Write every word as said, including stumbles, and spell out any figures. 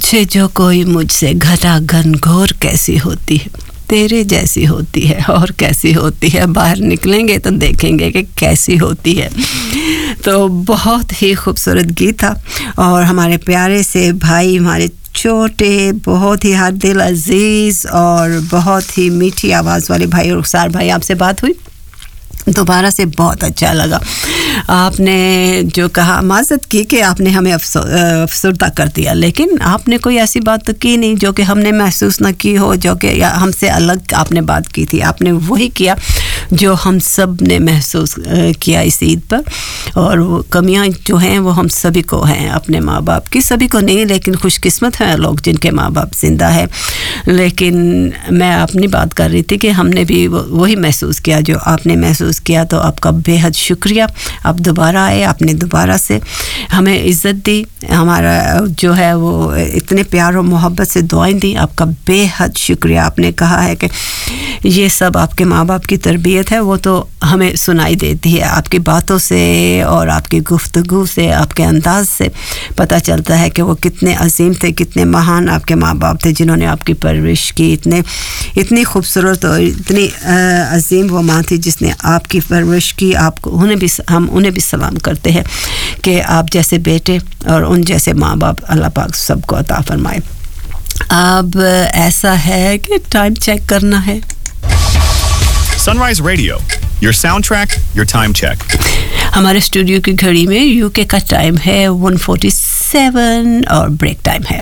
पूछे जो कोई मुझसे घटा घनघोर कैसी होती है, तेरे जैसी होती है और कैसी होती है, बाहर निकलेंगे तो देखेंगे कि कैसी होती है। तो बहुत ही खूबसूरत गीत था और हमारे प्यारे से भाई, हमारे छोटे, बहुत ही हर दिल अजीज़ और बहुत ही मीठी आवाज़ वाले भाई रुखसार भाई, आपसे बात हुई दोबारा से बहुत अच्छा लगा। आपने जो कहा, माज़रत की कि आपने हमें अफसरदा कर दिया, लेकिन आपने कोई ऐसी बात तो की नहीं जो कि हमने महसूस ना की हो, जो कि हमसे अलग आपने बात की थी। आपने वही किया जो हम सब ने महसूस किया इस ईद पर, और वो कमियां जो हैं वो हम सभी को हैं, अपने माँ बाप की। सभी को नहीं, लेकिन खुशकिस्मत हैं लोग जिनके माँ बाप ज़िंदा है। लेकिन मैं अपनी बात कर रही थी कि हमने भी वही महसूस किया जो आपने महसूस किया, तो आपका बेहद शुक्रिया। आप दोबारा आए, आपने दोबारा से हमें इज़्ज़त दी, हमारा जो है वो इतने प्यार और मोहब्बत से दुआएं दी, आपका बेहद शुक्रिया। आपने कहा है कि ये सब आपके माँ बाप की तरबियत है, वो तो हमें सुनाई देती है आपकी बातों से और आपकी गुफ्तगू से, आपके अंदाज से पता चलता है कि वो कितने अजीम थे, कितने महान आपके माँ बाप थे जिन्होंने आपकी परवरिश की। इतने इतनी खूबसूरत और इतनी अजीम वो माँ थी जिसने आपकी परवरिश की। आपको उन्हें भी हम उन्हें भी सलाम करते हैं कि आप जैसे बेटे और उन जैसे माँ बाप अल्लाह पाक सबको अता फरमाए। अब ऐसा है कि टाइम चेक करना है। Sunrise Radio, your soundtrack, your time check. हमारे स्टूडियो की घड़ी में यूके का टाइम है वन फोर्टी सेवन और ब्रेक टाइम है।